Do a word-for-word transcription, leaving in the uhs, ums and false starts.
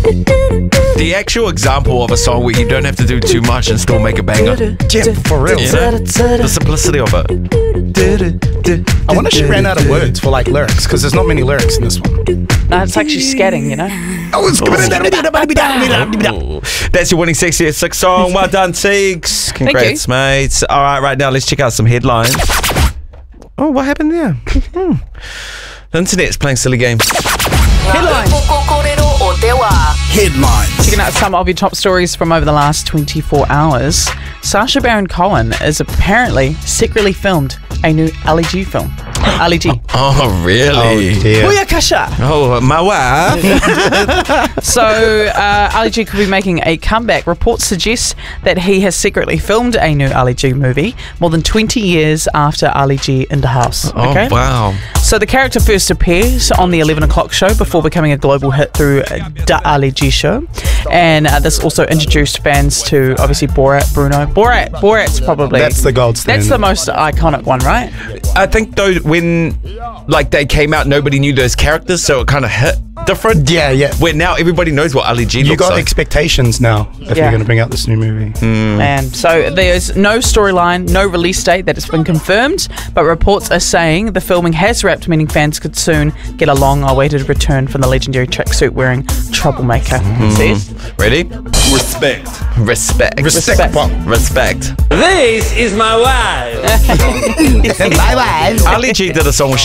The actual example of a song where you don't have to do too much and still make a banger. Yeah, for real. You know? The simplicity of it. I wonder if she ran out of words for like lyrics, because there's not many lyrics in this one. No, it's like she's scatting, you know? Oh, it's Oh, that's your winning sixty at six song. Well done, Teeks. Congrats, mates. All right, right now, let's check out some headlines. Oh, what happened there? Hmm. The internet's playing silly games. Headlines. Headlines. Checking out some of your top stories from over the last twenty-four hours. Sacha Baron Cohen is apparently secretly filmed a new Ali G film. Ali G. Oh, really? Oh, dear. Booyakasha! Oh, my wife. So, uh, Ali G could be making a comeback. Reports suggest that he has secretly filmed a new Ali G movie more than twenty years after Ali G in the house. Okay? Oh, wow. So the character first appears on the eleven o'clock show before becoming a global hit through The Ali G Show. And uh, this also introduced fans to, obviously, Borat, Bruno. Borat, Borat's probably... That's the gold standard. That's the most iconic one, right? I think, though, when like they came out, nobody knew those characters, so it kind of hit different. Yeah, yeah. Where now everybody knows what Ali G You looks got like. expectations now if Yeah. you're going to bring out this new movie. Mm. And so there's no storyline, no release date that has been confirmed, but reports are saying the filming has wrapped, meaning fans could soon get a long-awaited return from the legendary tracksuit-wearing troublemaker. Mm. See? Ready? Respect. Respect. Respect. Respect. This is my wife. My wife. Ali G did a song with